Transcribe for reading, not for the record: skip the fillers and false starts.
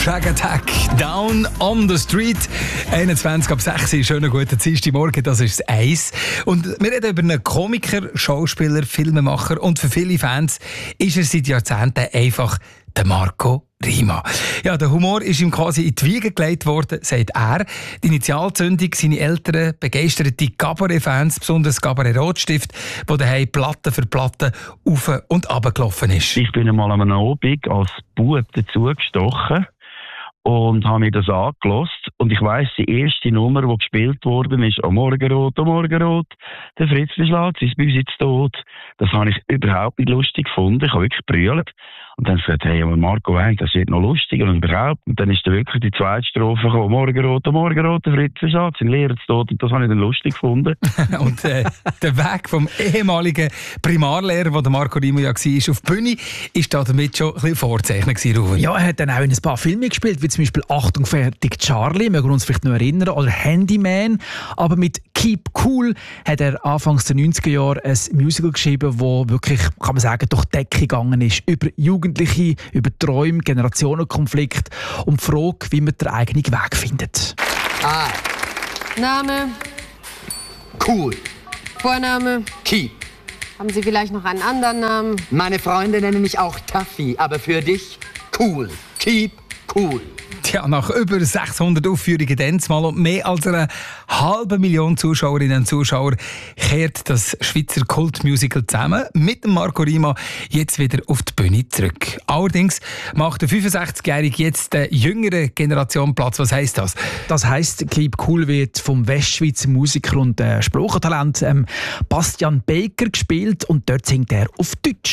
Drag Attack, Down on the Street. 21 ab 6 schönen guten Dienstagmorgen, das ist das Eis. Und wir reden über einen Komiker, Schauspieler, Filmemacher und für viele Fans ist er seit Jahrzehnten einfach der Marco Rima. Ja, der Humor ist ihm quasi in die Wiege gelegt worden, sagt er. Die Initialzündung, seine älteren, begeisterte Cabaret-Fans, besonders Cabaret Rotstift, wo daheim Platte für Platte auf und runter gelaufen ist. Ich bin einmal an einem Abend als Bub dazugestochen und habe mir das angehört. Und ich weiss, die erste Nummer, die gespielt worden ist, «O Morgenrot, der Fritzli schlägt sich bei uns ins Tod». Das habe ich überhaupt nicht lustig gefunden. Ich habe wirklich gebrüllt. Und dann gesagt, hey, aber Marco, das wird noch lustiger und überhaupt. Und dann ist dann wirklich die zweite Strophe gekommen, «Morgenrot, der Fritzli schlägt sich, Lehrer zu Tod». Und das habe ich dann lustig gefunden. Und der Weg vom ehemaligen Primarlehrer, wo der Marco Rima ja war, auf die Bühne, ist da damit schon ein bisschen vorzeichnet gewesen. Ja, er hat dann auch in ein paar Filme gespielt, wie zum Beispiel «Achtung, fertig, Charlie», mögen wir uns vielleicht noch erinnern, oder «Handyman». Aber mit «Keep Cool» hat er anfangs der 90er Jahre ein Musical geschrieben, das wirklich, kann man sagen, durch die Decke gegangen ist. Über Jugendliche, über Träume, Generationenkonflikt und die Frage, wie man den eigenen Weg findet. Name? Cool. Vorname? Keep. Haben Sie vielleicht noch einen anderen Namen? Meine Freunde nennen mich auch Taffy, aber für dich cool. Keep cool. Tja, nach über 600 Aufführungen diesmal und mehr als 500.000 Zuschauerinnen und Zuschauer kehrt das Schweizer Kultmusical zusammen mit dem Marco Rima jetzt wieder auf die Bühne zurück. Allerdings macht der 65-Jährige jetzt der jüngeren Generation Platz. Was heisst das? Das heisst, «Keep Cool» wird vom Westschweizer Musiker und Sprachentalent Bastian Baker gespielt und dort singt er auf Deutsch.